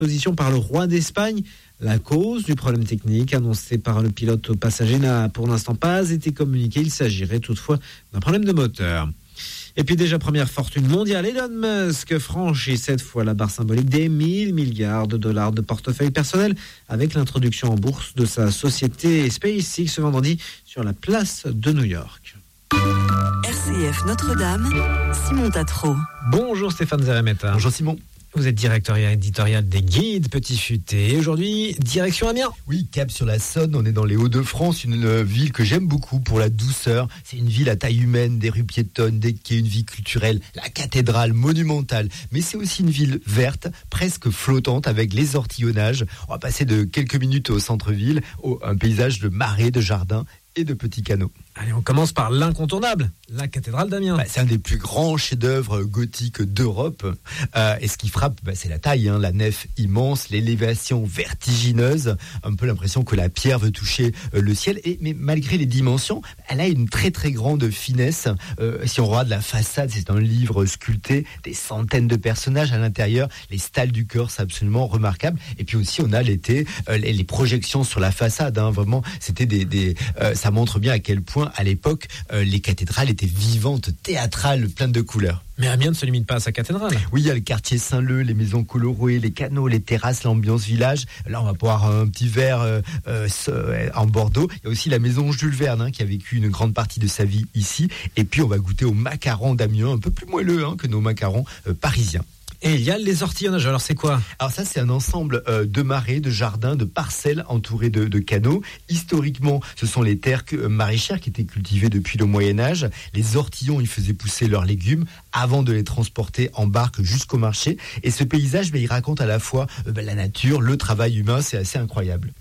Position par le roi d'Espagne. La cause du problème technique annoncé par le pilote passager n'a pour l'instant pas été communiquée. Il s'agirait toutefois d'un problème de moteur. Et puis déjà première fortune mondiale, Elon Musk franchit cette fois la barre symbolique des 1 000 milliards de dollars de portefeuille personnel avec l'introduction en bourse de sa société SpaceX ce vendredi sur la place de New York. RCF Notre-Dame, Simon Tatro. Bonjour Stéphane Zeremeta. Bonjour Simon. Vous êtes directeur éditorial des Guides Petit Futé. Aujourd'hui, direction Amiens. Oui, cap sur la Saône, on est dans les Hauts-de-France, une ville que j'aime beaucoup pour la douceur. C'est une ville à taille humaine, des rues piétonnes, des quais, une vie culturelle, la cathédrale monumentale. Mais c'est aussi une ville verte, presque flottante, avec les ortillonnages. On va passer de quelques minutes au centre-ville, un paysage de marais, de jardins et de petits canaux. Allez, on commence par l'incontournable, la cathédrale d'Amiens. C'est un des plus grands chefs-d'œuvre gothiques d'Europe. Et ce qui frappe, c'est la taille, la nef immense, l'élévation vertigineuse, un peu l'impression que la pierre veut toucher le ciel. Mais malgré les dimensions, elle a une très très grande finesse. Si on regarde la façade, c'est un livre sculpté, des centaines de personnages à l'intérieur. Les stalles du chœur, c'est absolument remarquable. Et puis aussi, on a les projections sur la façade. Vraiment, c'était ça montre bien à quel point à l'époque, les cathédrales étaient vivantes, théâtrales, pleines de couleurs. Mais Amiens ne se limite pas à sa cathédrale. Oui, il y a le quartier Saint-Leu, les maisons colorées, les canaux, les terrasses, l'ambiance village. Là, on va boire un petit verre en Bordeaux. Il y a aussi la maison Jules Verne, qui a vécu une grande partie de sa vie ici. Et puis, on va goûter aux macarons d'Amiens, un peu plus moelleux que nos macarons parisiens. Et il y a les ortillonnages, alors c'est quoi ? Alors ça, c'est un ensemble de marais, de jardins, de parcelles entourées de canaux. Historiquement, ce sont les terres maraîchères qui étaient cultivées depuis le Moyen-Âge. Les ortillons, ils faisaient pousser leurs légumes avant de les transporter en barque jusqu'au marché. Et ce paysage, il raconte à la fois la nature, le travail humain, c'est assez incroyable.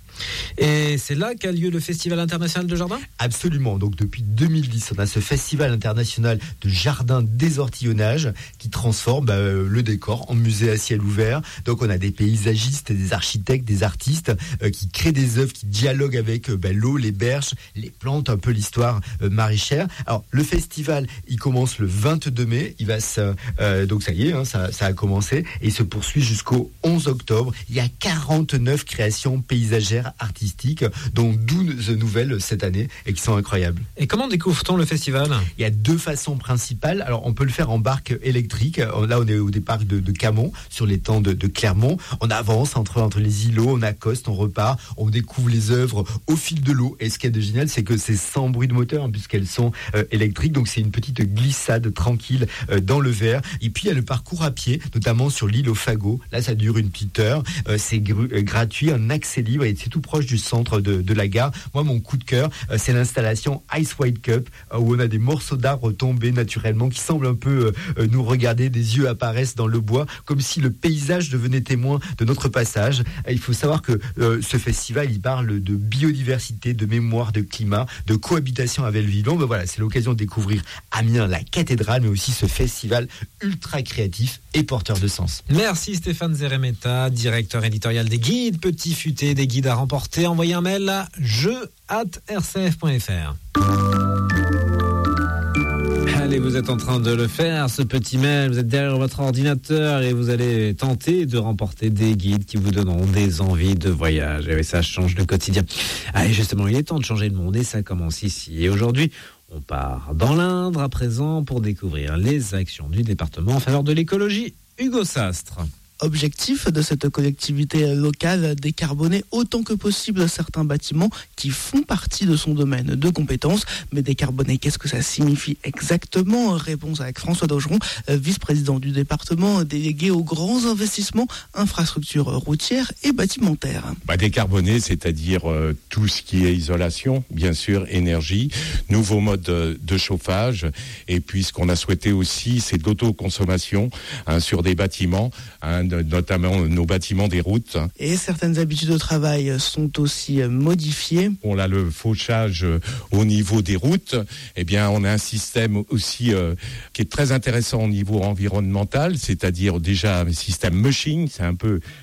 Et c'est là qu'a lieu le Festival international de jardin ? Absolument. Donc depuis 2010, on a ce Festival international de jardin des ortillonnages qui transforme le décor en musée à ciel ouvert. Donc on a des paysagistes, des architectes, des artistes qui créent des œuvres qui dialoguent avec l'eau, les berges, les plantes, un peu l'histoire maraîchère. Alors le festival, il commence le 22 mai. Il va donc ça y est, ça a commencé et il se poursuit jusqu'au 11 octobre. Il y a 49 créations paysagères artistiques, dont 12 nouvelles cette année et qui sont incroyables. Et comment découvre-t-on le festival ? Il y a deux façons principales. Alors, on peut le faire en barque électrique. Là, on est au départ de Camon, sur l'étang de Clermont. On avance entre les îlots, on accoste, on repart, on découvre les œuvres au fil de l'eau. Et ce qui est de génial, c'est que c'est sans bruit de moteur, puisqu'elles sont électriques. Donc, c'est une petite glissade tranquille dans le verre. Et puis, il y a le parcours à pied, notamment sur l'île aux Fagots. Là, ça dure une petite heure. C'est gratuit, un accès libre et c'est tout proche du centre de la gare. Moi, mon coup de cœur, c'est l'installation Ice White Cup, où on a des morceaux d'arbres tombés naturellement qui semblent un peu nous regarder, des yeux apparaissent dans le bois, comme si le paysage devenait témoin de notre passage. Il faut savoir que ce festival, il parle de biodiversité, de mémoire, de climat, de cohabitation avec le vivant. Voilà, c'est l'occasion de découvrir Amiens, la cathédrale, mais aussi ce festival ultra créatif et porteur de sens. Merci Stéphane Zeremeta, directeur éditorial des Guides Petit Futé, des guides à remporter. Envoyez un mail à jeu@rcf.fr. Allez, vous êtes en train de le faire, ce petit mail, vous êtes derrière votre ordinateur et vous allez tenter de remporter des guides qui vous donneront des envies de voyage. Et oui, ça change le quotidien. Allez, justement, il est temps de changer le monde et ça commence ici. Et aujourd'hui, on part dans l'Indre à présent pour découvrir les actions du département en faveur de l'écologie. Hugo Sastre. Objectif de cette collectivité locale, décarboner autant que possible certains bâtiments qui font partie de son domaine de compétences. Mais décarboner, qu'est-ce que ça signifie exactement ? Réponse avec François Daugeron, vice-président du département délégué aux grands investissements, infrastructures routières et bâtimentaires. Décarboner, c'est-à-dire tout ce qui est isolation, bien sûr, énergie, nouveaux modes de chauffage, et puis ce qu'on a souhaité aussi, c'est de l'autoconsommation sur des bâtiments, notamment nos bâtiments des routes. Et certaines habitudes de travail sont aussi modifiées. On a le fauchage au niveau des routes. Eh bien, on a un système aussi qui est très intéressant au niveau environnemental, c'est-à-dire déjà un système mushing, c'est un peu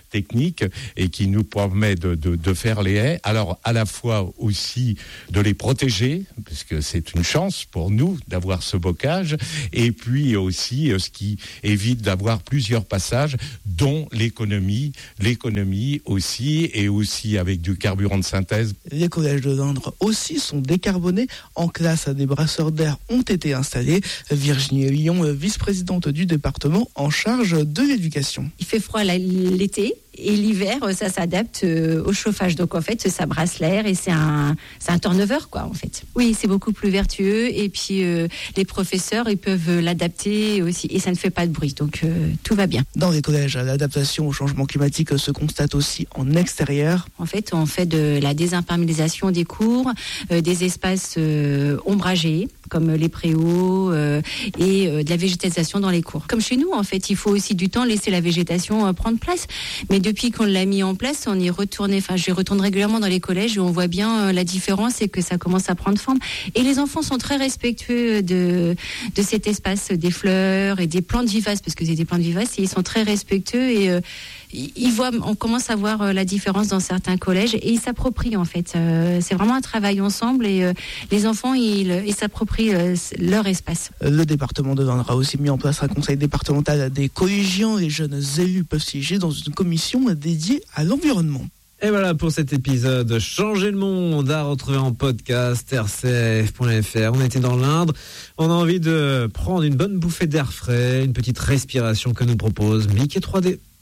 technique et qui nous permet de faire les haies. Alors, à la fois aussi de les protéger, parce que c'est une chance pour nous d'avoir ce bocage, et puis aussi ce qui évite d'avoir plusieurs passages, dont l'économie aussi, et aussi avec du carburant de synthèse. Les collèges de l'Indre aussi sont décarbonés. En classe, des brasseurs d'air ont été installés. Virginie Lyon, vice-présidente du département en charge de l'éducation. Il fait froid l'été. Et l'hiver, ça s'adapte au chauffage. Donc, en fait, ça brasse l'air et c'est un turnover, quoi, en fait. Oui, c'est beaucoup plus vertueux. Et puis, les professeurs, ils peuvent l'adapter aussi. Et ça ne fait pas de bruit. Donc, tout va bien. Dans les collèges, l'adaptation au changement climatique se constate aussi en extérieur. En fait, on fait de la désimperméabilisation des cours, des espaces ombragés, comme les préaux et de la végétalisation dans les cours. Comme chez nous, en fait, il faut aussi du temps laisser la végétation prendre place. Mais depuis qu'on l'a mis en place, on y est retourné. Enfin, je retourne régulièrement dans les collèges où on voit bien la différence et que ça commence à prendre forme. Et les enfants sont très respectueux de cet espace des fleurs et des plantes vivaces, parce que c'est des plantes vivaces, et ils sont très respectueux et on commence à voir la différence dans certains collèges et ils s'approprient en fait. C'est vraiment un travail ensemble et les enfants ils s'approprient leur espace. Le département de l'Indre a aussi mis en place un conseil départemental des collégiens. Les jeunes élus peuvent siéger dans une commission dédiée à l'environnement. Et voilà pour cet épisode Changer le monde à retrouver en podcast rcf.fr. On était dans l'Indre, on a envie de prendre une bonne bouffée d'air frais, une petite respiration que nous propose Mickey 3D.